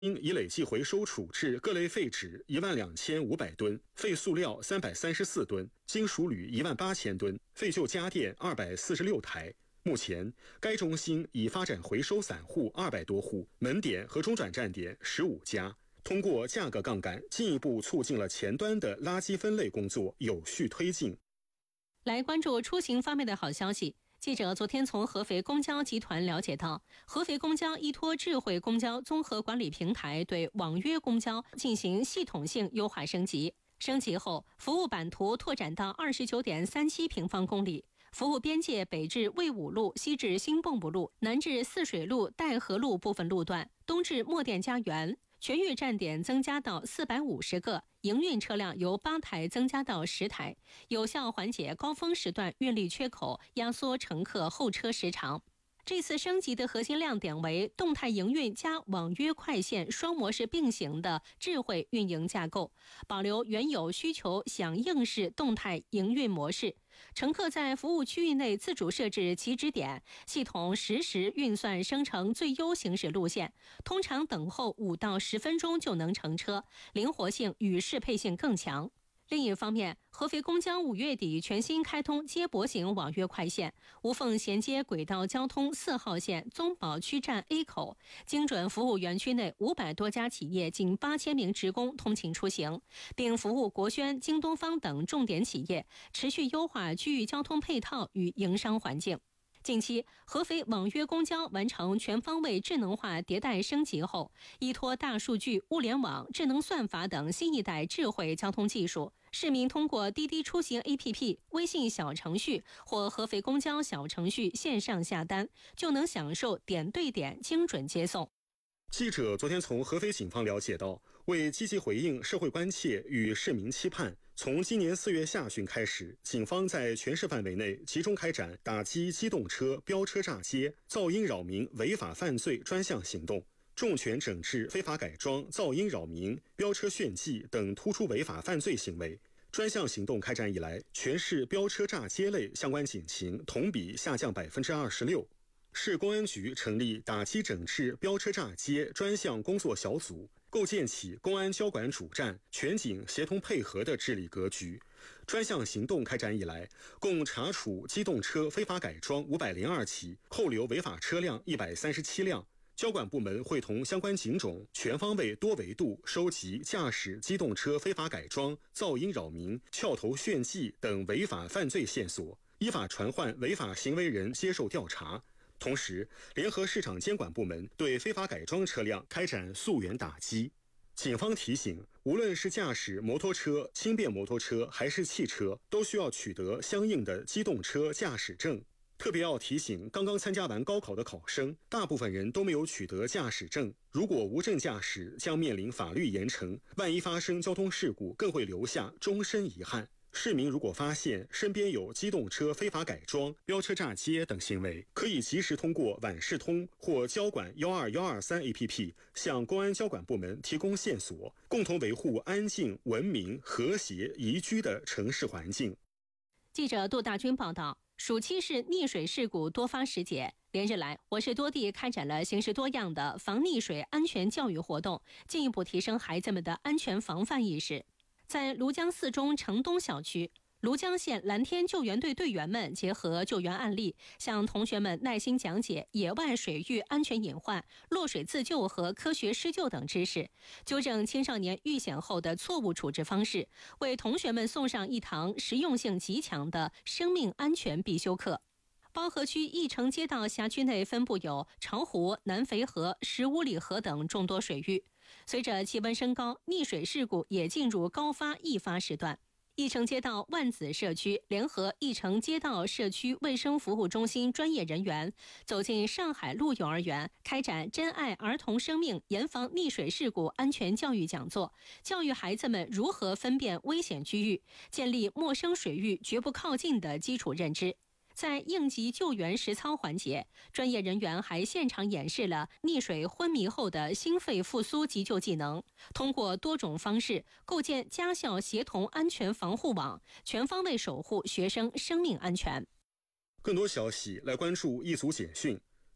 已累计回收处置各类废纸12500吨、废塑料334吨、金属铝18000吨、废旧家电246台。目前，该中心已发展回收散户200多户，门店和中转站点15家。通过价格杠杆，进一步促进了前端的垃圾分类工作有序推进。 来关注出行方面的好消息。记者昨天从合肥公交集团了解到，合肥公交依托智慧公交综合管理平台对网约公交进行系统性优化升级。升级后，服务版图拓展到29.37平方公里，服务边界北至魏武路、西至新蚌埠路、南至泗水路、戴河路部分路段，东至墨店家园。全域站点增加到450个，营运车辆由8台增加到10台，有效缓解高峰时段运力缺口，压缩乘客候车时长。这次升级的核心亮点为动态营运加网约快线双模式并行的智慧运营架构，保留原有需求响应式动态营运模式。乘客在服务区域内自主设置起止点，系统实时运算生成最优行驶路线，通常等候5到10分钟就能乘车，灵活性与适配性更强。另一方面，合肥公交5月底全新开通接驳型网约快线，无缝衔接轨道交通4号线宗保区站 A 口，精准服务园区内500多家企业近8000名职工通勤出行，并服务国轩、京东方等重点企业，持续优化区域交通配套与营商环境。近期，合肥网约公交完成全方位智能化迭代升级后，依托大数据、物联网、智能算法等新一代智慧交通技术，市民通过滴滴出行 APP、微信小程序或合肥公交小程序线上下单，就能享受点对点精准接送。 记者昨天从合肥警方了解到，为积极回应社会关切与市民期盼，从今年4月下旬开始，警方在全市范围内集中开展打击机动车飙车炸街、噪音扰民违法犯罪专项行动，重拳整治非法改装、噪音扰民、飙车炫技等突出违法犯罪行为。专项行动开展以来，全市飙车炸街类相关警情同比下降26%。市公安局成立打击整治飙车炸街专项工作小组，构建起公安交管主战、全警协同配合的治理格局。专项行动开展以来，共查处机动车非法改装502起，扣留违法车辆137辆。交管部门会同相关警种全方位多维度收集驾驶机动车非法改装、噪音扰民、翘头炫技等违法犯罪线索，依法传唤违法行为人接受调查。同时，联合市场监管部门对非法改装车辆开展溯源打击。警方提醒，无论是驾驶摩托车、轻便摩托车还是汽车，都需要取得相应的机动车驾驶证。特别要提醒刚刚参加完高考的考生，大部分人都没有取得驾驶证，如果无证驾驶，将面临法律严惩，万一发生交通事故，更会留下终身遗憾。市民如果发现身边有机动车非法改装、飙车炸街等行为，可以及时通过晚视通或交管12123 APP 向公安交管部门提供线索，共同维护安静、文明、和谐、宜居的城市环境。 记者杜大军报道，暑期是溺水事故多发时节，连日来，我市多地开展了形式多样的防溺水安全教育活动，进一步提升孩子们的安全防范意识。在庐江4中城东小区，庐江县蓝天救援队队员们结合救援案例，向同学们耐心讲解野外水域安全隐患、落水自救和科学施救等知识，纠正青少年遇险后的错误处置方式，为同学们送上一堂实用性极强的生命安全必修课。包河区义城街道辖区内分布有巢湖、南肥河、15里河等众多水域。随着气温升高，溺水事故也进入高发易发时段。义城街道万子社区联合义城街道社区卫生服务中心专业人员，走进上海路幼儿园，开展珍爱儿童生命、严防溺水事故安全教育讲座，教育孩子们如何分辨危险区域，建立陌生水域绝不靠近的基础认知。在应急救援实操环节，专业人员还现场演示了溺水昏迷后的心肺复苏急救技能，通过多种方式构建家校协同安全防护网，全方位守护学生生命安全。 更多消息来关注一组简讯。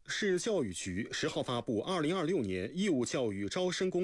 市教育局10号发布2026年义务教育招生公